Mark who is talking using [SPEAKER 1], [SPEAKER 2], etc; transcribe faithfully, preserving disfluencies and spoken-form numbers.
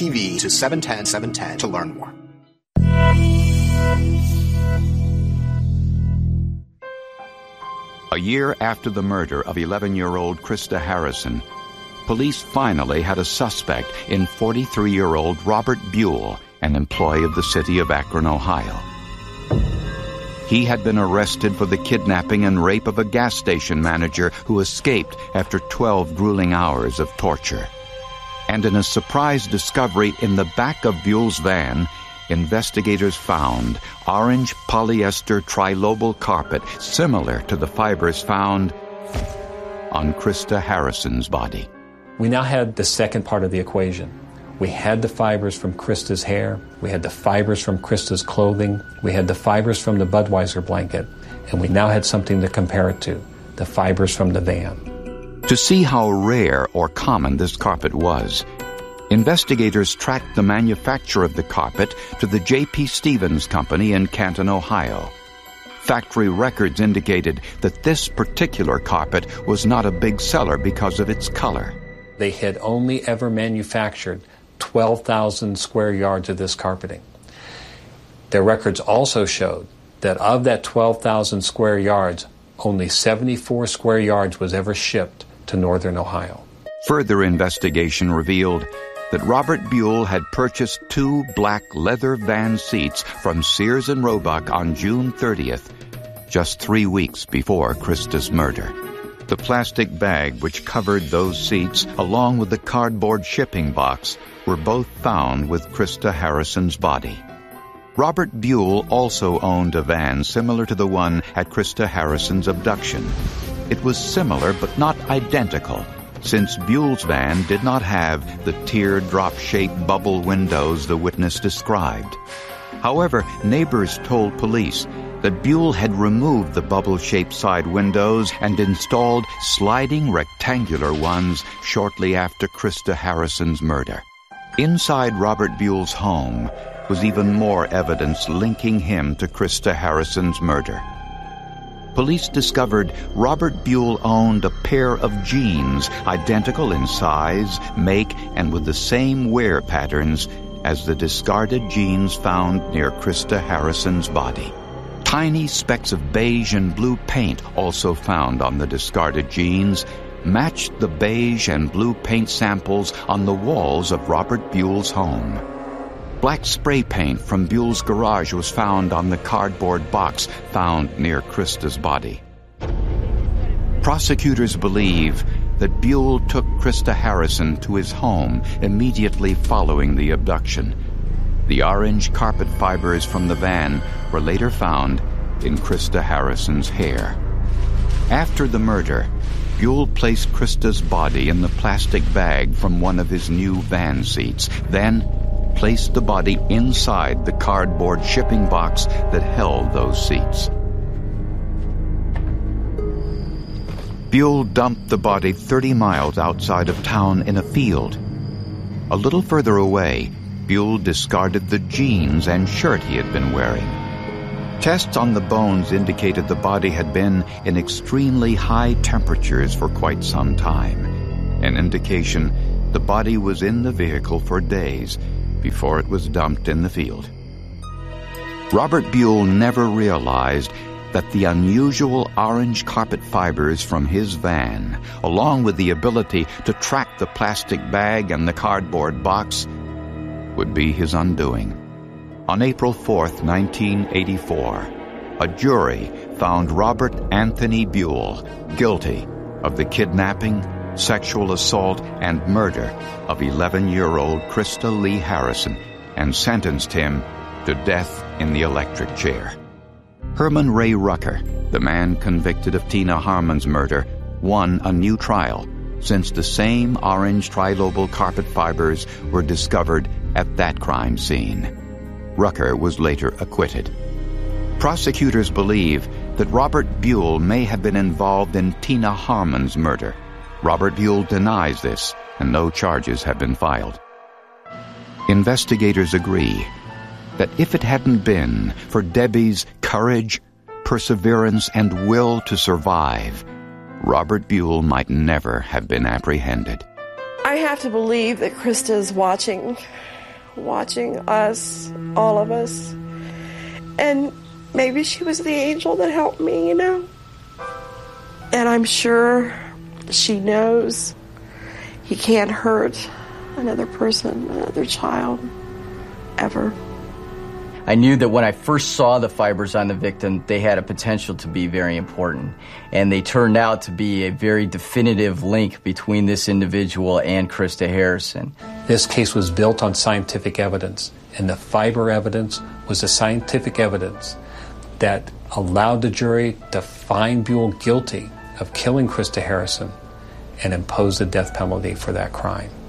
[SPEAKER 1] T V to seven ten seven ten to learn more.
[SPEAKER 2] A year after the murder of eleven-year-old Krista Harrison, police finally had a suspect in forty-three-year-old Robert Buell, an employee of the city of Akron, Ohio. He had been arrested for the kidnapping and rape of a gas station manager who escaped after twelve grueling hours of torture. And in a surprise discovery in the back of Buell's van, investigators found orange polyester trilobal carpet similar to the fibers found on Krista Harrison's body.
[SPEAKER 3] We now had the second part of the equation. We had the fibers from Krista's hair, we had the fibers from Krista's clothing, we had the fibers from the Budweiser blanket, and we now had something to compare it to, the fibers from the van.
[SPEAKER 2] To see how rare or common this carpet was, investigators tracked the manufacture of the carpet to the J P. Stevens Company in Canton, Ohio. Factory records indicated that this particular carpet was not a big seller because of its color.
[SPEAKER 3] They had only ever manufactured twelve thousand square yards of this carpeting. Their records also showed that of that twelve thousand square yards, only seventy-four square yards was ever shipped to northern Ohio.
[SPEAKER 2] Further investigation revealed that Robert Buell had purchased two black leather van seats from Sears and Roebuck on June thirtieth, just three weeks before Krista's murder. The plastic bag which covered those seats, along with the cardboard shipping box, were both found with Krista Harrison's body. Robert Buell also owned a van similar to the one at Krista Harrison's abduction. It was similar but not identical, since Buell's van did not have the teardrop-shaped bubble windows the witness described. However, neighbors told police that Buell had removed the bubble-shaped side windows and installed sliding rectangular ones shortly after Krista Harrison's murder. Inside Robert Buell's home was even more evidence linking him to Krista Harrison's murder. Police discovered Robert Buell owned a pair of jeans identical in size, make, and with the same wear patterns as the discarded jeans found near Krista Harrison's body. Tiny specks of beige and blue paint, also found on the discarded jeans, matched the beige and blue paint samples on the walls of Robert Buell's home. Black spray paint from Buell's garage was found on the cardboard box found near Krista's body. Prosecutors believe that Buell took Krista Harrison to his home immediately following the abduction. The orange carpet fibers from the van were later found in Krista Harrison's hair. After the murder, Buell placed Krista's body in the plastic bag from one of his new van seats, then placed the body inside the cardboard shipping box that held those seats. Buell dumped the body thirty miles outside of town in a field. A little further away, Buell discarded the jeans and shirt he had been wearing. Tests on the bones indicated the body had been in extremely high temperatures for quite some time, an indication the body was in the vehicle for days before it was dumped in the field. Robert Buell never realized that the unusual orange carpet fibers from his van, along with the ability to track the plastic bag and the cardboard box, would be his undoing. On April fourth, nineteen eighty-four, a jury found Robert Anthony Buell guilty of the kidnapping, sexual assault, and murder of eleven-year-old Krista Lee Harrison and sentenced him to death in the electric chair. Herman Ray Rucker, the man convicted of Tina Harmon's murder, won a new trial since the same orange trilobal carpet fibers were discovered at that crime scene. Rucker was later acquitted. Prosecutors believe that Robert Buell may have been involved in Tina Harmon's murder. Robert Buell denies this, and no charges have been filed. Investigators agree that if it hadn't been for Debbie's courage, perseverance, and will to survive, Robert Buell might never have been apprehended.
[SPEAKER 4] I have to believe that Krista is watching watching us, all of us. And maybe she was the angel that helped me, you know? And I'm sure she knows he can't hurt another person, another child, ever.
[SPEAKER 5] I knew that when I first saw the fibers on the victim, they had a potential to be very important. And they turned out to be a very definitive link between this individual and Krista Harrison.
[SPEAKER 3] This case was built on scientific evidence, and the fiber evidence was the scientific evidence that allowed the jury to find Buell guilty of killing Krista Harrison and impose the death penalty for that crime.